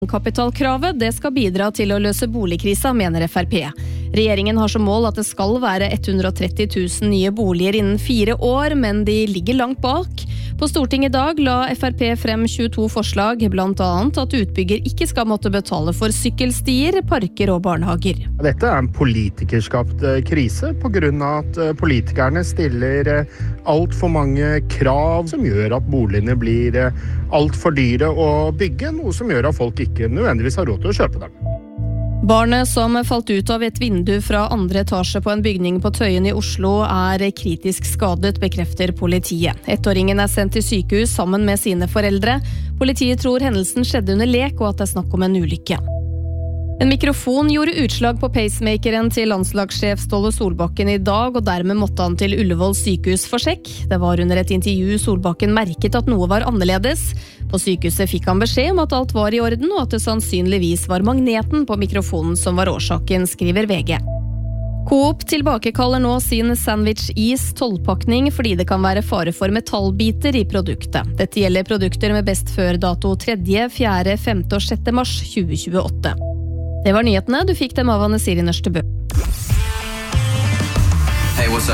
Kapitalkravet det skal bidra til å løse boligkrisa, mener FrP. Regjeringen har som mål at det skal være 130 000 nye boliger innen 4 år, men de ligger langt bak. På Stortinget i dag la FrP frem 22 forslag, blant annet at utbygger ikke skal måtte betale for sykkelstier, parker og barnehager. Dette er en politikerskapt krise på grunn av at politikerne stiller alt for mange krav som gjør at boligene blir alt for dyre å bygge, noe som gjør at folk ikke nødvendigvis har råd til å kjøpe dem. Barnet som falt ut av et vindu fra 2. etasje på en bygning på Tøyen i Oslo er kritisk skadet, bekrefter politiet. 1-åringen er sendt til sykehus sammen med sine foreldre. Politiet tror hendelsen skjedde under lek og at det er snakk om en ulykke. En mikrofon gjorde utslag på pacemakeren til landslagssjef Ståle Solbakken i dag, og dermed måtte han til Ullevål sykehus for sjekk. Det var under et intervju Solbakken merket at noe var annerledes. På sykehuset fikk han beskjed om at alt var i orden, og at det sannsynligvis var magneten på mikrofonen som var årsaken, skriver VG. Coop tilbakekaller nå sin sandwich-is 12-pakning fordi det kan være fare for metallbiter i produktet. Dette gjelder produkter med best før dato 3., 4., 5. og 6. mars 2028. Det var nyhetene. Du fikk dem av Anne Siri Nørstebø. Hey, what's up?